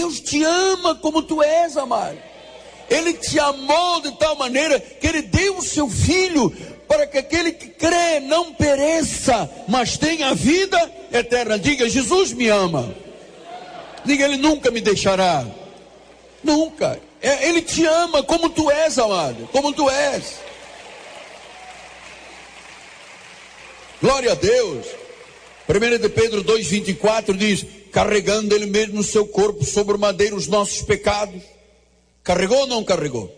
Deus te ama como tu és, amado. Ele te amou de tal maneira que Ele deu o seu Filho para que aquele que crê não pereça, mas tenha vida eterna. Diga, Jesus me ama. Diga, Ele nunca me deixará. Nunca. Ele te ama como tu és, amado. Como tu és. Glória a Deus. 1 de Pedro 2,24 diz: carregando Ele mesmo no seu corpo sobre o madeiro os nossos pecados. Carregou ou não carregou?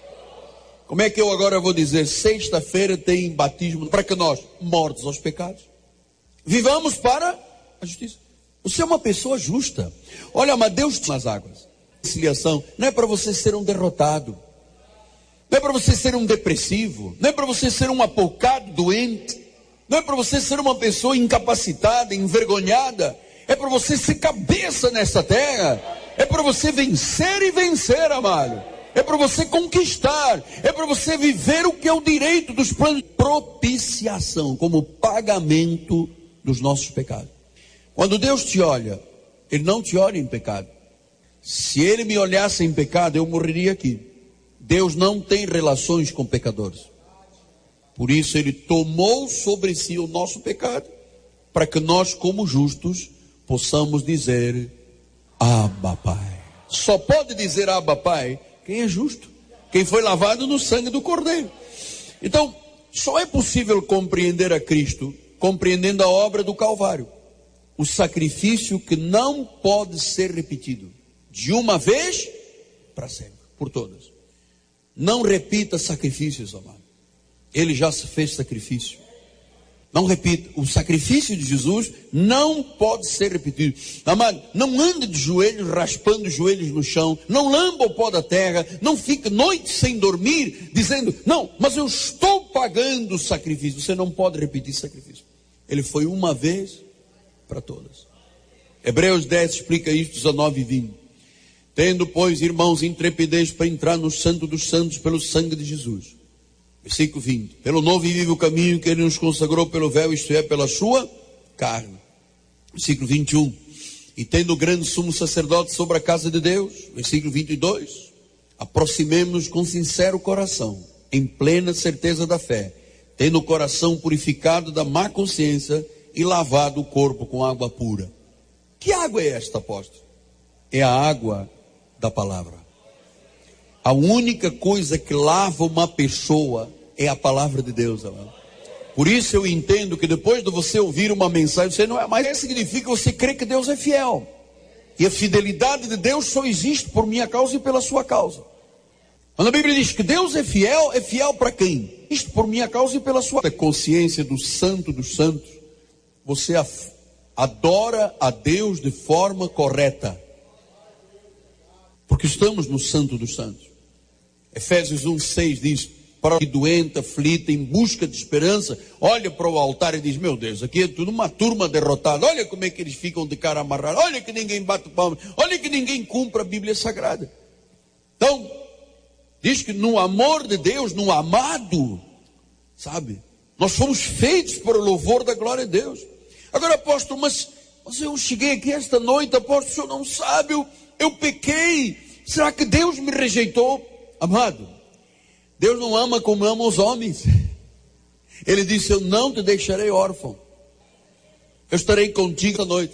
Como é que eu agora vou dizer? Sexta-feira tem batismo para que nós, mortos aos pecados, vivamos para a justiça. Você é uma pessoa justa. Olha, mas Deus nas águas. Conciliação não é para você ser um derrotado, não é para você ser um depressivo, não é para você ser um apocado doente, não é para você ser uma pessoa incapacitada, envergonhada. É para você ser cabeça nessa terra. É para você vencer e vencer, amado. É para você conquistar. É para você viver o que é o direito dos planos de propiciação, como pagamento dos nossos pecados. Quando Deus te olha, Ele não te olha em pecado. Se Ele me olhasse em pecado, eu morreria aqui. Deus não tem relações com pecadores. Por isso Ele tomou sobre si o nosso pecado, para que nós, como justos, possamos dizer: Abba, Pai. Só pode dizer Abba, Pai quem é justo, quem foi lavado no sangue do Cordeiro. Então, só é possível compreender a Cristo compreendendo a obra do Calvário, o sacrifício que não pode ser repetido, de uma vez para sempre, por todas. Não repita sacrifícios, amado. Ele já se fez sacrifício. Não repita, o sacrifício de Jesus não pode ser repetido. Amado, não ande de joelhos, raspando os joelhos no chão, não lamba o pó da terra, não fique noite sem dormir, dizendo: não, mas eu estou pagando o sacrifício. Você não pode repetir sacrifício. Ele foi uma vez para todas. Hebreus 10 explica isto, 19 e 20. Tendo, pois, irmãos, intrepidez para entrar no santo dos santos pelo sangue de Jesus. Versículo 20. Pelo novo e vivo caminho que Ele nos consagrou pelo véu, isto é, pela sua carne. Versículo 21. E tendo grande sumo sacerdote sobre a casa de Deus. Versículo 22. Aproximemo-nos com sincero coração, em plena certeza da fé, tendo o coração purificado da má consciência e lavado o corpo com água pura. Que água é esta, apóstolo? É a água da palavra. A única coisa que lava uma pessoa é a palavra de Deus, amado. Por isso eu entendo que depois de você ouvir uma mensagem, você não é mais, isso significa você crer que Deus é fiel. E a fidelidade de Deus só existe por minha causa e pela sua causa. Quando a Bíblia diz que Deus é fiel para quem? Existe por minha causa e pela sua. A consciência do santo dos santos, você adora a Deus de forma correta. Porque estamos no santo dos santos. Efésios 1:6 diz: para o doente, aflito, em busca de esperança, olha para o altar e diz: meu Deus, aqui é tudo uma turma derrotada. Olha como é que eles ficam de cara amarrada. Olha que ninguém bate palma. Olha que ninguém cumpre a Bíblia Sagrada. Então, diz que no amor de Deus, no amado, sabe, nós fomos feitos para o louvor da glória de Deus. Agora, apóstolo, mas eu cheguei aqui esta noite, apóstolo, o senhor não sabe, eu pequei. Será que Deus me rejeitou? Amado, Deus não ama como ama os homens. Ele disse: eu não te deixarei órfão. Eu estarei contigo esta noite.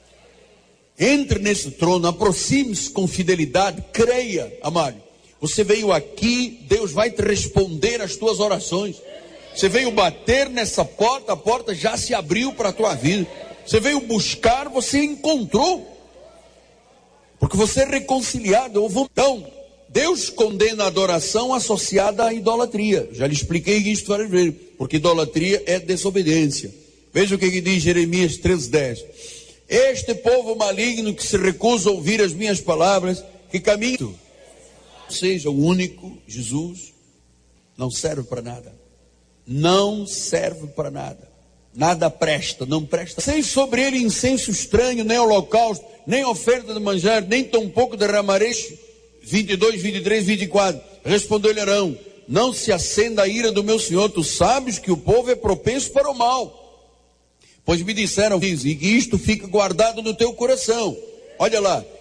Entre nesse trono, aproxime-se com fidelidade, creia, amado. Você veio aqui, Deus vai te responder as tuas orações. Você veio bater nessa porta, a porta já se abriu para a tua vida. Você veio buscar, você encontrou. Porque você é reconciliado. Então, Deus condena a adoração associada à idolatria. Já lhe expliquei isso várias vezes. Porque idolatria é desobediência. Veja o que diz Jeremias 13:10. Este povo maligno que se recusa a ouvir as minhas palavras, que caminha, seja o único, Jesus, não serve para nada. Não serve para nada. Nada presta, não presta. Sem sobre ele incenso estranho, nem holocausto, nem oferta de manjar, nem tampouco derramareis. 22, 23, 24. Respondeu-lhe Arão: não se acenda a ira do meu senhor, tu sabes que o povo é propenso para o mal. Pois me disseram, e que isto fica guardado no teu coração. Olha lá,